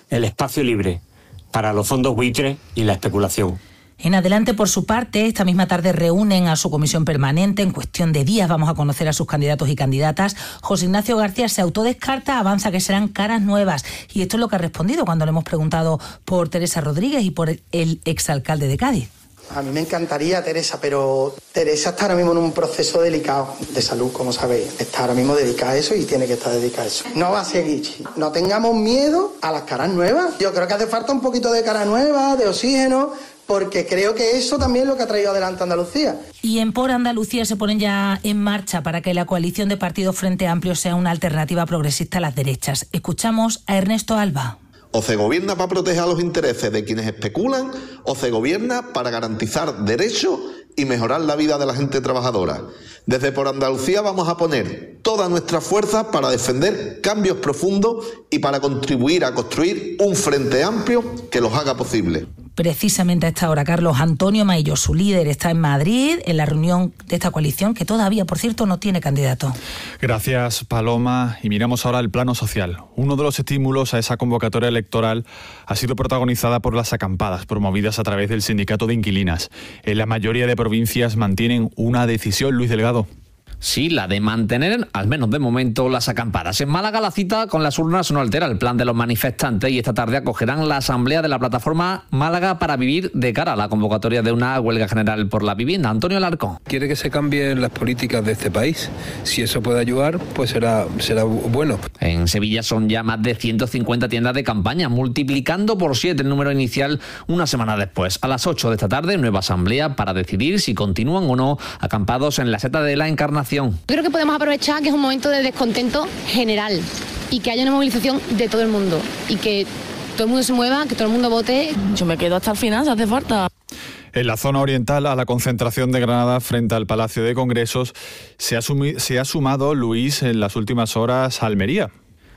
el espacio libre para los fondos buitres y la especulación. En adelante, por su parte, esta misma tarde reúnen a su comisión permanente. En cuestión de días vamos a conocer a sus candidatos y candidatas. José Ignacio García se autodescarta, avanza que serán caras nuevas. Y esto es lo que ha respondido cuando le hemos preguntado por Teresa Rodríguez y por el exalcalde de Cádiz. A mí me encantaría, Teresa, pero Teresa está ahora mismo en un proceso delicado de salud, como sabéis. Está ahora mismo dedicada a eso y tiene que estar dedicada a eso. No va a seguir. No tengamos miedo a las caras nuevas. Yo creo que hace falta un poquito de cara nueva, de oxígeno, porque creo que eso también es lo que ha traído adelante Andalucía. Y en Por Andalucía se ponen ya en marcha para que la coalición de partidos Frente Amplio sea una alternativa progresista a las derechas. Escuchamos a Ernesto Alba. O se gobierna para proteger los intereses de quienes especulan, o se gobierna para garantizar derechos y mejorar la vida de la gente trabajadora. Desde Por Andalucía vamos a poner todas nuestras fuerzas para defender cambios profundos y para contribuir a construir un frente amplio que los haga posible. Precisamente a esta hora, Carlos Antonio Maillo, su líder, está en Madrid, en la reunión de esta coalición, que todavía, por cierto, no tiene candidato. Gracias, Paloma. Y miramos ahora el plano social. Uno de los estímulos a esa convocatoria electoral ha sido protagonizada por las acampadas promovidas a través del Sindicato de Inquilinas. En la mayoría de provincias mantienen una decisión, Luis Delgado. Sí, la de mantener, al menos de momento, las acampadas. En Málaga la cita con las urnas no altera el plan de los manifestantes y esta tarde acogerán la asamblea de la plataforma Málaga para Vivir de cara a la convocatoria de una huelga general por la vivienda. Antonio Alarcón. Quiere que se cambien las políticas de este país. Si eso puede ayudar, pues será bueno. En Sevilla son ya más de 150 tiendas de campaña, multiplicando por 7 el número inicial una semana después. A las 8 de esta tarde, nueva asamblea para decidir si continúan o no acampados en la Seta de la Encarnación. Creo que podemos aprovechar que es un momento de descontento general y que haya una movilización de todo el mundo y que todo el mundo se mueva, que todo el mundo vote. Yo me quedo hasta el final, si hace falta. En la zona oriental, a la concentración de Granada frente al Palacio de Congresos, se ha sumado, Luis, en las últimas horas Almería.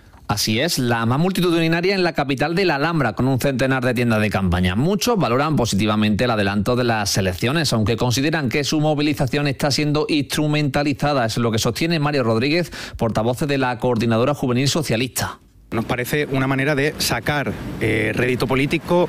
Así es, la más multitudinaria en la capital de la Alhambra, con un centenar de tiendas de campaña. Muchos valoran positivamente el adelanto de las elecciones, aunque consideran que su movilización está siendo instrumentalizada. Es lo que sostiene Mario Rodríguez, portavoz de la Coordinadora Juvenil Socialista. Nos parece una manera de sacar rédito político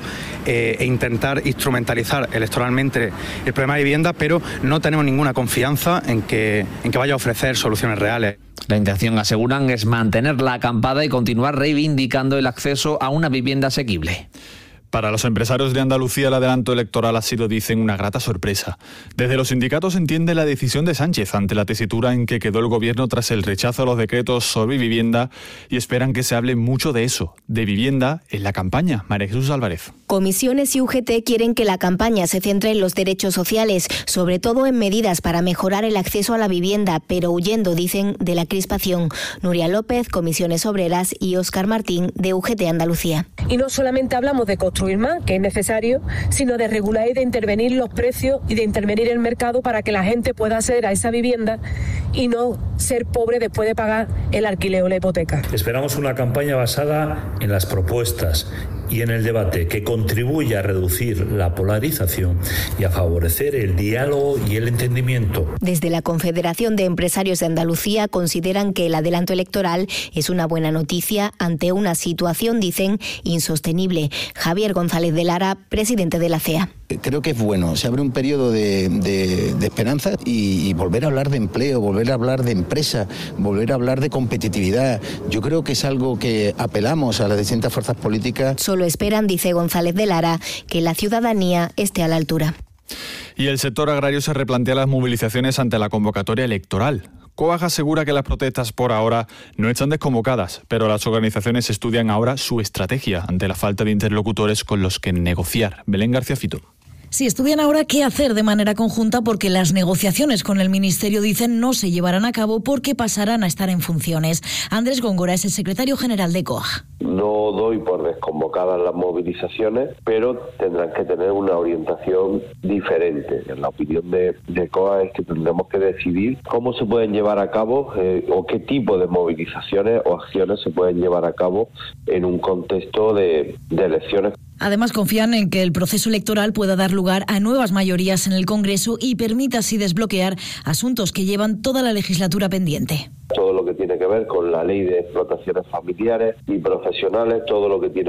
e intentar instrumentalizar electoralmente el problema de vivienda, pero no tenemos ninguna confianza en que vaya a ofrecer soluciones reales. La intención, aseguran, es mantener la acampada y continuar reivindicando el acceso a una vivienda asequible. Para los empresarios de Andalucía, el adelanto electoral ha sido, dicen, una grata sorpresa. Desde los sindicatos entiende la decisión de Sánchez ante la tesitura en que quedó el gobierno tras el rechazo a los decretos sobre vivienda y esperan que se hable mucho de eso, de vivienda, en la campaña. María Jesús Álvarez. Comisiones y UGT quieren que la campaña se centre en los derechos sociales, sobre todo en medidas para mejorar el acceso a la vivienda, pero huyendo, dicen, de la crispación. Nuria López, Comisiones Obreras, y Óscar Martín, de UGT Andalucía. Y no solamente hablamos de construir más, que es necesario, sino de regular y de intervenir los precios y de intervenir el mercado para que la gente pueda acceder a esa vivienda y no ser pobre después de pagar el alquiler o la hipoteca. Esperamos una campaña basada en las propuestas y en el debate que contribuya a reducir la polarización y a favorecer el diálogo y el entendimiento. Desde la Confederación de Empresarios de Andalucía consideran que el adelanto electoral es una buena noticia ante una situación, dicen, insostenible. Javier González de Lara, presidente de la CEA. Creo que es bueno, se abre un periodo de esperanza y volver a hablar de empleo, volver a hablar de empresa, volver a hablar de competitividad. Yo creo que es algo que apelamos a las distintas fuerzas políticas. Solo esperan, dice González de Lara, que la ciudadanía esté a la altura. Y el sector agrario se replantea las movilizaciones ante la convocatoria electoral. COAG asegura que las protestas por ahora no están desconvocadas, pero las organizaciones estudian ahora su estrategia ante la falta de interlocutores con los que negociar. Belén García Fito. Sí, estudian ahora qué hacer de manera conjunta porque las negociaciones con el Ministerio, dicen, no se llevarán a cabo porque pasarán a estar en funciones. Andrés Góngora es el secretario general de COAG. No doy por desconvocadas las movilizaciones, pero tendrán que tener una orientación diferente. La opinión de COAG es que tendremos que decidir cómo se pueden llevar a cabo o qué tipo de movilizaciones o acciones se pueden llevar a cabo en un contexto de elecciones. Además, confían en que el proceso electoral pueda dar lugar a nuevas mayorías en el Congreso y permita así desbloquear asuntos que llevan toda la legislatura pendiente. Todo lo que tiene que ver con la ley de explotaciones familiares y profesionales, todo lo que tiene